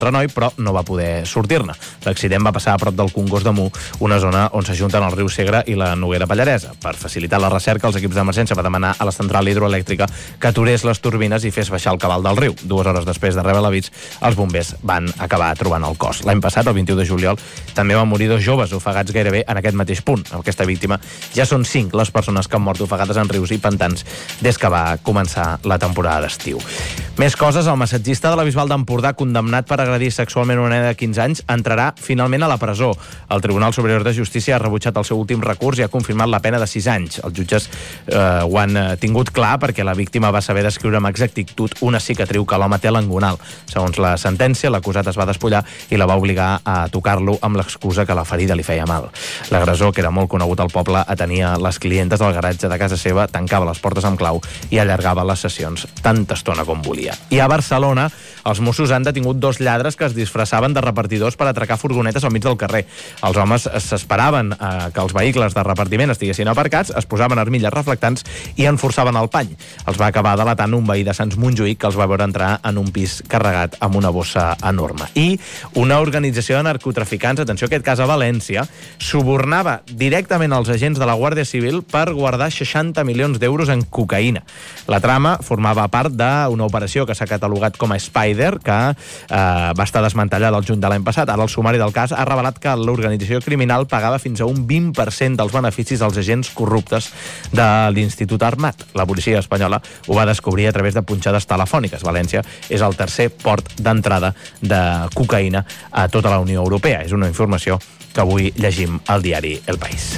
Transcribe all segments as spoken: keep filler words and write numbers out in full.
Renoi, però no va poder sortir-ne. L'accident va passar a prop del Congost de Mu, una zona on s'ajunten el riu Segre i la Noguera Pallaresa. Per facilitar la recerca, els equips d'emergència va demanar a la central hidroelèctrica que aturés les turbines i fes baixar el cabal del riu. Dues hores després de rebre l'avís, els bombers van acabar trobant el cos. L'any passat, el vint-i-u de juliol, també van morir dos joves ofegats gairebé en aquest mateix punt. Aquesta víctima ja són cinc les persones que han mort ofegades en rius i pantans des que va començar la temporada d'estiu. Més coses, el massatgista de la Bisbal d'Empordà, condemnat per agredir sexualment una nena de quinze anys, entrarà finalment a la presó. El Tribunal Superior de Justícia ha rebutjat el seu últim recurs i ha confirmat la pena de sis anys. Els jutges eh, ho han tingut clar perquè la víctima va saber descriure amb exactitud una cicatriu que l'home té a l'engonal. Segons la sentència, l'acusat es va despullar i la va obligar a tocar-lo amb l'excusa que la ferida li feia mal. L'agressor, que era molt conegut al poble, atenia les clientes del garatge de casa seva, tancava les portes amb clau i allargava les sessions tanta estona com volia. I a Barcelona, els Mossos han detingut dos lladres que es disfressaven de repartidors per atracar furgonetes al mig del carrer. Els homes s'esperaven eh, que els vehicles de repartiment estiguessin aparcats, es posaven armilles reflectants i enforçaven el pany. Els va acabar delatant un veí de Sants Montjuïc que els va veure entrar en un pis carregat amb una bossa enorme. I una organització de narcotraficants, atenció a aquest cas a València, subornava directament els agents de la Guàrdia Civil per guardar seixanta milions d'euros en cocaïna. La trama formava part d'una operació que s'ha catalogat com a Spider, que eh, va estar desmantellada el juny de l'any passat. Ara el sumari del cas ha revelat que l'organització criminal pagava fins a un vint per cent dels beneficis als agents corruptes de l'Institut Armat. La policia espanyola ho va descobrir a través de punxades telefòniques. València és el tercer port d'entrada de cocaïna a tota la Unió Europea. És una informació que avui llegim al diari El País.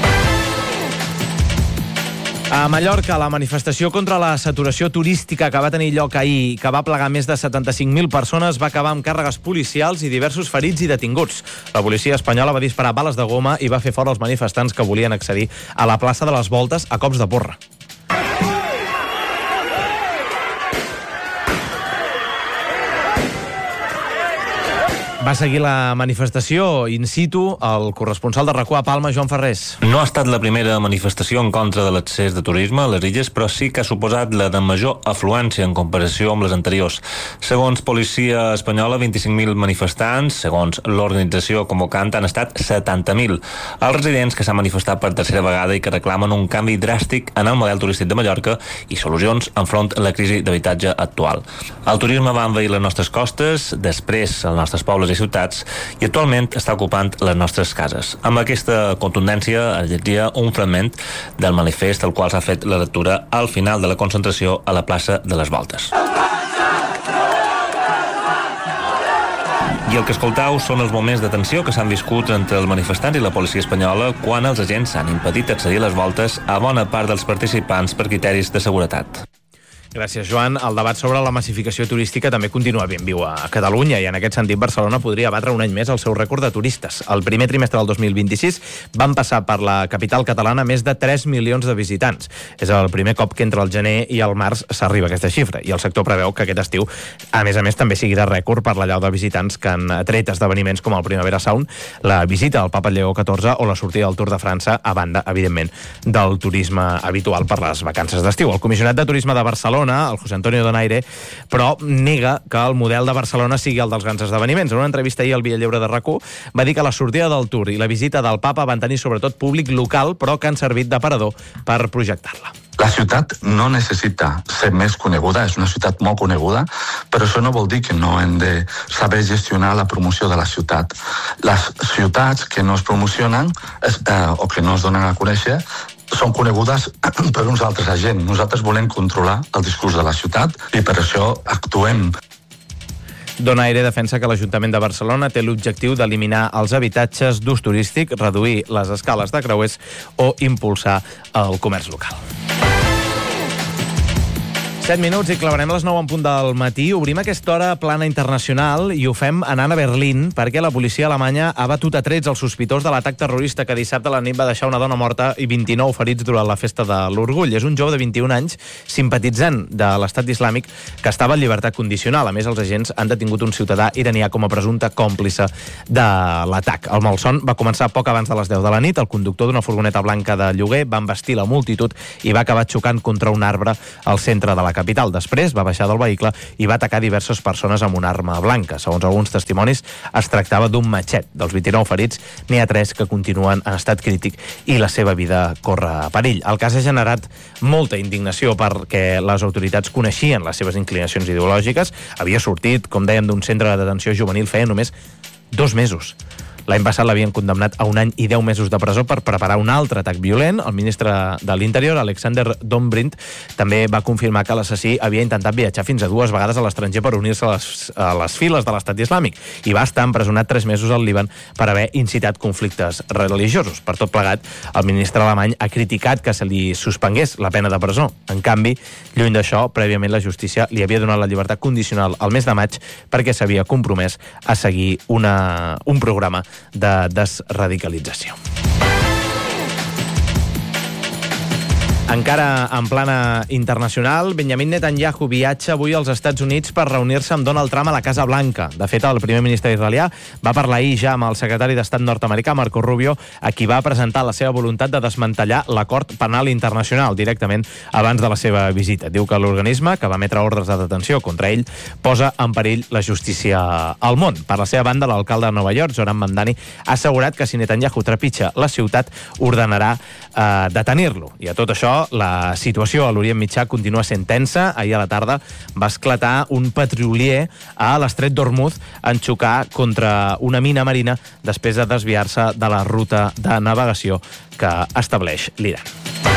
A Mallorca, la manifestació contra la saturació turística que va tenir lloc ahir, que va plegar més de setanta-cinc mil persones, va acabar amb càrregues policials i diversos ferits i detinguts. La policia espanyola va disparar bales de goma i va fer fora els manifestants que volien accedir a la plaça de les Voltes a cops de porra. Va seguir la manifestació in situ el corresponsal de RAC1 a Palma, Joan Ferrés. No ha estat la primera manifestació en contra de l'accés de turisme a les illes, però sí que ha suposat la de major afluència en comparació amb les anteriors. Segons Policia Espanyola, vint-i-cinc mil manifestants. Segons l'organització convocant, han estat setanta mil. Els residents que s'han manifestat per tercera vegada i que reclamen un canvi dràstic en el model turístic de Mallorca i solucions enfront a la crisi d'habitatge actual. El turisme va envair les nostres costes, després els nostres pobles i ciutats, i actualment està ocupant les nostres cases. Amb aquesta contundència es llegia un fragment del manifest al qual s'ha fet la lectura al final de la concentració a la plaça de les Voltes. I el que escoltau són els moments de tensió que s'han viscut entre els manifestants i la policia espanyola quan els agents han impedit accedir a les voltes a bona part dels participants per criteris de seguretat. Gràcies, Joan. El debat sobre la massificació turística també continua ben viu a Catalunya i en aquest sentit Barcelona podria batre un any més el seu rècord de turistes. El primer trimestre del dos mil vint-i-sis van passar per la capital catalana més de tres milions de visitants. És el primer cop que entre el gener i el març s'arriba a aquesta xifra i el sector preveu que aquest estiu, a més a més, també sigui de rècord per la llau de visitants que han atret esdeveniments com el Primavera Sound, la visita al Papa Lleó catorze o la sortida del Tour de França, a banda, evidentment, del turisme habitual per les vacances d'estiu. El comissionat de turisme de Barcelona, el José Antonio Donaire, però nega que el model de Barcelona sigui el dels grans esdeveniments. En una entrevista ahir al Via Lliure de RAC1 va dir que la sortida del Tour i la visita del Papa van tenir sobretot públic local, però que han servit d'aparador per projectar-la. La ciutat no necessita ser més coneguda, és una ciutat molt coneguda, però això no vol dir que no hem de saber gestionar la promoció de la ciutat. Les ciutats que no es promocionen es, eh, o que no es donen a conèixer són conegudes per uns altres agents. Nosaltres volem controlar el discurs de la ciutat i per això actuem. Donaire defensa que l'Ajuntament de Barcelona té l'objectiu d'eliminar els habitatges d'ús turístic, reduir les escales de creuers o impulsar el comerç local. set minuts i clavarem les nou en punt del matí. Obrim aquesta hora plana internacional i ho fem anant a Berlín perquè la policia alemanya ha batut a trets els sospitós de l'atac terrorista que dissabte a la nit va deixar una dona morta i vint-i-nou ferits durant la festa de l'Orgull. És un jove de vint-i-un anys simpatitzant de l'Estat Islàmic que estava en llibertat condicional. A més, els agents han detingut un ciutadà iranià com a presumpte còmplice de l'atac. El malson va començar poc abans de les deu de la nit. El conductor d'una furgoneta blanca de lloguer va embestir la multitud i va acabar xocant contra un arbre al centre de la capital. Després va baixar del vehicle i va atacar diverses persones amb una arma blanca. Segons alguns testimonis, es tractava d'un matxet. Dels vint-i-nou ferits, n'hi ha tres que continuen en estat crític i la seva vida corre perill. El cas ha generat molta indignació perquè les autoritats coneixien les seves inclinacions ideològiques. Havia sortit, com dèiem, d'un centre de detenció juvenil feia només dos mesos. L'any passat l'havien condemnat a un any i deu mesos de presó per preparar un altre atac violent. El ministre de l'Interior, Alexander Dobrindt, també va confirmar que l'assassí havia intentat viatjar fins a dues vegades a l'estranger per unir-se a les, a les files de l'Estat Islàmic i va estar empresonat tres mesos al Líban per haver incitat conflictes religiosos. Per tot plegat, el ministre alemany ha criticat que se li suspengués la pena de presó. En canvi, lluny d'això, prèviament la justícia li havia donat la llibertat condicional al mes de maig perquè s'havia compromès a seguir una, un programa de desradicalització. Encara en plana internacional, Benjamin Netanyahu viatja avui als Estats Units per reunir-se amb Donald Trump a la Casa Blanca. De fet, el primer ministre israelià va parlar ahir ja amb el secretari d'Estat nord-americà, Marco Rubio, a qui va presentar la seva voluntat de desmantellar l'acord penal internacional directament abans de la seva visita. Diu que l'organisme, que va emetre ordres de detenció contra ell, posa en perill la justícia al món. Per la seva banda, l'alcalde de Nova York, Zoran Mamdani, ha assegurat que si Netanyahu trepitja la ciutat, ordenarà eh, detenir-lo. I a tot això, la situació a l'Orient Mitjà continua sent tensa. Ahir a la tarda va esclatar un petrolier a l'estret d'Hormuz en xocar contra una mina marina després de desviar-se de la ruta de navegació que estableix l'Iran.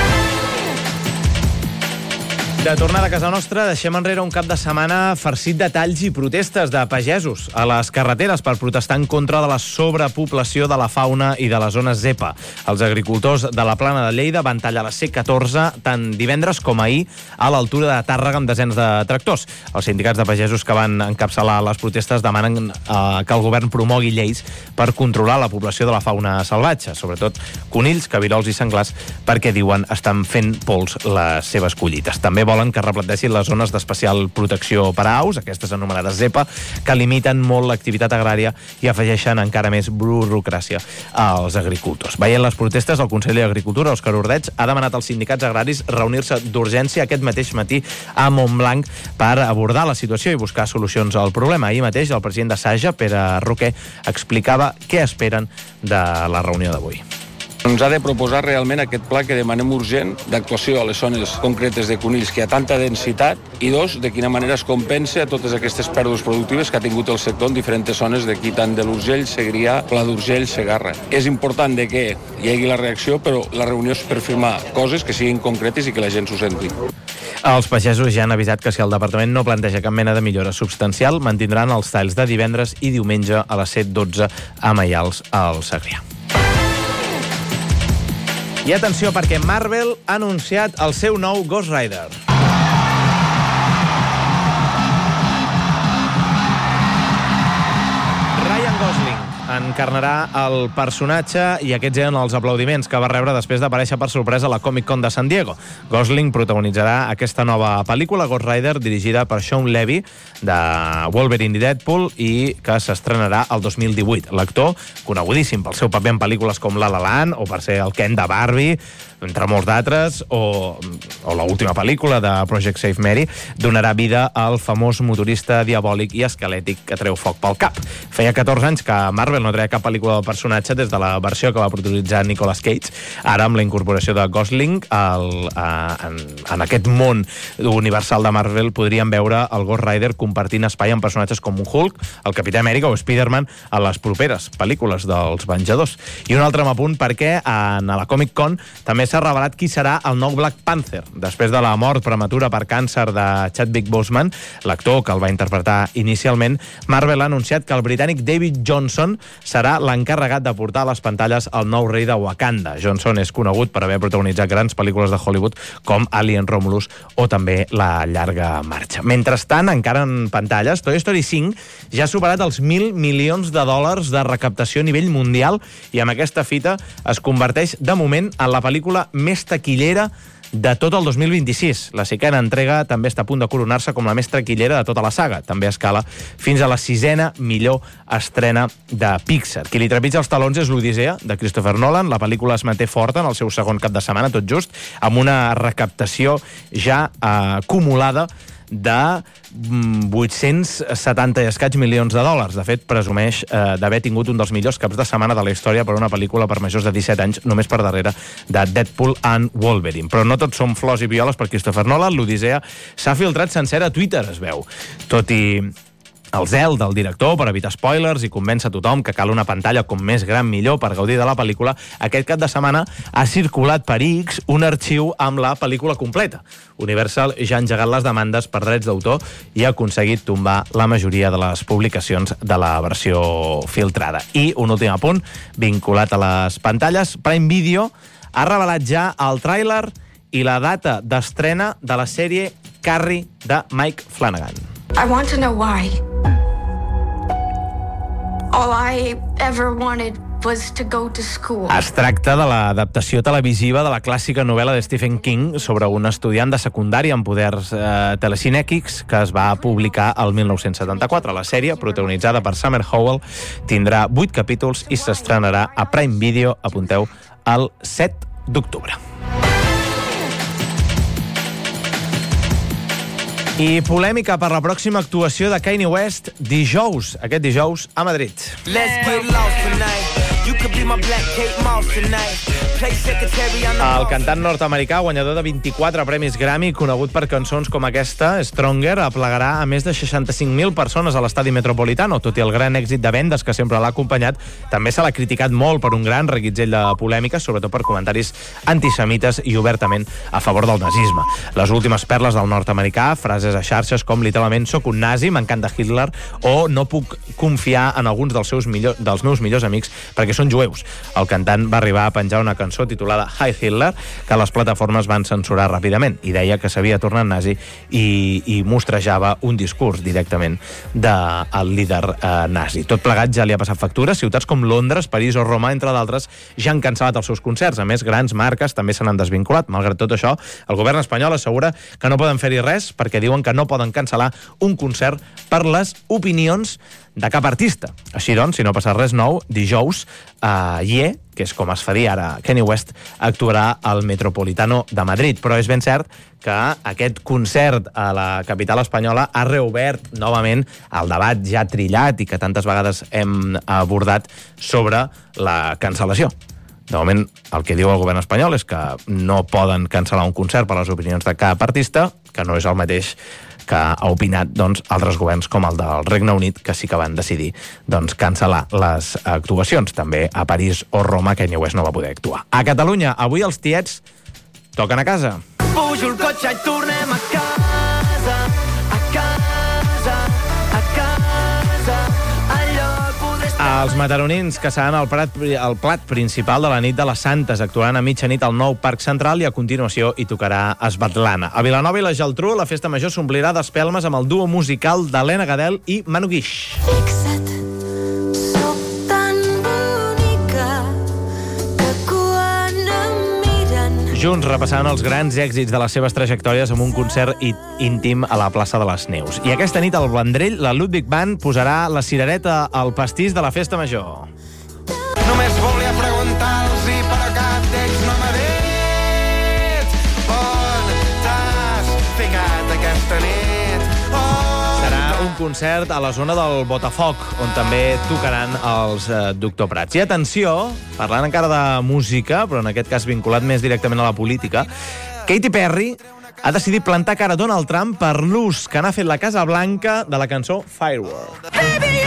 De tornada a casa nostra, deixem enrere un cap de setmana farcit de talls i protestes de pagesos a les carreteres per protestar en contra de la sobrepoblació de la fauna i de les zones zepa. Els agricultors de la Plana de Lleida van tallar la C catorze tant divendres com ahir a l'altura de Tàrrega amb desenes de tractors. Els sindicats de pagesos que van encapçalar les protestes demanen eh, que el govern promogui lleis per controlar la població de la fauna salvatge, sobretot conills, cabirols i senglars, perquè diuen estan fent pols les seves collites. També volen que replanteixin les zones d'especial protecció per a aus, aquestes anomenades zepa, que limiten molt l'activitat agrària i afegeixen encara més burocràcia als agricultors. Veient les protestes, el conseller d'Agricultura, Òscar Ordeig, ha demanat als sindicats agraris reunir-se d'urgència aquest mateix matí a Montblanc per abordar la situació i buscar solucions al problema. Ahir mateix el president de Saja, Pere Roquer, explicava què esperen de la reunió d'avui. Ens ha de proposar realment aquest pla que demanem urgent d'actuació a les zones concretes de conills que hi ha tanta densitat i dos, de quina manera es compensa totes aquestes pèrdues productives que ha tingut el sector en diferents zones d'aquí, tant de l'Urgell, Segrià, Pla d'Urgell, Segarra. És important de que hi hagi la reacció, però la reunió és per firmar coses que siguin concretes i que la gent s'ho senti. Els pagesos ja han avisat que si el departament no planteja cap mena de millora substancial, mantindran els talls de divendres i diumenge a les set dotze a Maials, al Segrià. I atenció, perquè Marvel ha anunciat el seu nou Ghost Rider. Ryan Gosling encarnarà el personatge i aquests eren els aplaudiments que va rebre després d'aparèixer per sorpresa a la Comic Con de San Diego. Gosling protagonitzarà aquesta nova pel·lícula, Ghost Rider, dirigida per Sean Levy, de Wolverine i Deadpool, i que s'estrenarà el dos mil divuit. L'actor, conegudíssim pel seu paper en pel·lícules com La La Land o per ser el Ken de Barbie, entre molts d'altres, o, o l'última pel·lícula de Project Save Mary, donarà vida al famós motorista diabòlic i esquelètic que treu foc pel cap. Feia catorze anys que Marvel no treia cap pel·lícula del personatge des de la versió que va protagonitzar Nicolas Cage. Ara, amb la incorporació de Gosling el, eh, en, en aquest món universal de Marvel, podríem veure el Ghost Rider compartint espai amb personatges com un Hulk, el Capità Amèrica o Spider-Man a les properes pel·lícules dels Venjadors. I un altre apunt perquè en la Comic Con també s'ha revelat qui serà el nou Black Panther. Després de la mort prematura per càncer de Chadwick Boseman, l'actor que el va interpretar inicialment, Marvel ha anunciat que el britànic David Johnson serà l'encarregat de portar a les pantalles el nou rei de Wakanda. Johnson és conegut per haver protagonitzat grans pel·lícules de Hollywood com Alien Romulus o també La llarga marxa. Mentrestant, encara en pantalles, Toy Story cinc ja ha superat els mil milions de dòlars de recaptació a nivell mundial i amb aquesta fita es converteix de moment en la pel·lícula més taquillera de tot el dos mil vint-i-sis. La cinquena entrega també està a punt de coronar-se com la més taquillera de tota la saga. També escala fins a la sisena millor estrena de Pixar. Qui li trepitja els talons és l'Odissea, de Christopher Nolan. La pel·lícula es manté forta en el seu segon cap de setmana, tot just, amb una recaptació ja eh, acumulada de vuit-cents setanta i escaig milions de dòlars. De fet, presumeix eh, d'haver tingut un dels millors caps de setmana de la història per una pel·lícula per majors de disset anys, només per darrere de Deadpool and Wolverine. Però no tot són flors i violes per Christopher Nolan. L'Odissea s'ha filtrat sencera a Twitter, es veu. Tot i el zel del director per evitar spoilers i convèncer tothom que cal una pantalla com més gran millor per gaudir de la pel·lícula, aquest cap de setmana ha circulat per X un arxiu amb la pel·lícula completa. Universal ja ha engegat les demandes per drets d'autor i ha aconseguit tombar la majoria de les publicacions de la versió filtrada. I un últim apunt, vinculat a les pantalles, Prime Video ha revelat ja el tràiler i la data d'estrena de la sèrie Carrie de Mike Flanagan. I want to know why. All I ever wanted was to go to school. Es tracta de l'adaptació televisiva de la clàssica novel·la de Stephen King sobre un estudiant de secundària amb poders eh, telecinèquics que es va publicar el mil nou-cents setanta-quatre. La sèrie, protagonitzada per Summer Howell, tindrà vuit capítols i s'estrenarà a Prime Video, apunteu, el set d'octubre. I polèmica per la pròxima actuació de Kanye West dijous, aquest dijous, a Madrid. Let's get lost tonight. You could be my black Kate Moss tonight. Play secretary on the El cantant nord-americà, guanyador de vint-i-quatre premis Grammy, conegut per cançons com aquesta, Stronger, aplegarà a més de seixanta-cinc mil persones a l'estadi Metropolitano. Tot i el gran èxit de vendes que sempre l'ha acompanyat, també se l'ha criticat molt per un gran reguitzell de polèmiques, sobretot per comentaris antisemites i obertament a favor del nazisme. Les últimes perles del nord-americà, frases a xarxes com literalment "soc un nazi, m'encanta Hitler" o "no puc confiar en alguns dels, seus millor, dels meus millors amics perquè són jueus". El cantant va arribar a penjar una cançó titulada Hi Hitler, que les plataformes van censurar ràpidament, i deia que s'havia tornat nazi i, i mostrejava un discurs directament del líder eh, nazi. Tot plegat ja li ha passat factura. Ciutats com Londres, París o Roma, entre d'altres, ja han cancel·lat els seus concerts. A més, grans marques també se n'han desvinculat. Malgrat tot això, el govern espanyol assegura que no poden fer-hi res perquè diuen que no poden cancel·lar un concert per les opinions de cap artista. Així doncs, si no passa res nou, dijous, a Ye, que és com es fa dir ara, Kanye West, actuarà al Metropolitano de Madrid. Però és ben cert que aquest concert a la capital espanyola ha reobert novament el debat ja trillat i que tantes vegades hem abordat sobre la cancel·lació. De moment, el que diu el govern espanyol és que no poden cancel·lar un concert per les opinions de cap artista, que no és el mateix que ha opinat doncs, altres governs com el del Regne Unit, que sí que van decidir doncs, cancel·lar les actuacions. També a París o Roma, Kanye West no va poder actuar. A Catalunya, avui els tiets toquen a casa. Pujo el cotxe i tornem a casa, a casa, a casa, allò poder estar... Els mataronins, que seran el plat, el plat principal de la nit de les Santes, actuaran a mitjanit al nou Parc Central i a continuació hi tocarà Esbatlana. A Vilanova i la Geltrú, la festa major s'omplirà d'espelmes amb el duo musical d'Helena Gadel i Manu Guix. Fixa't, soc tan bonica que quan em miren... Junts repassaran els grans èxits de les seves trajectòries amb un concert íntim a la plaça de les Neus. I aquesta nit al Vendrell, la Ludwig Band posarà la cirereta al pastís de la festa major. Només volia preguntar-los però cap d'ells no m'ha dit on t'has ficat aquesta nit. On... Serà un concert a la zona del Botafoc, on també tocaran els eh, Doctor Prats. I atenció, parlant encara de música, però en aquest cas vinculat més directament a la política, Katy Perry ha decidit plantar cara a Donald Trump per l'ús que n'ha fet la Casa Blanca de la cançó Firework. Baby,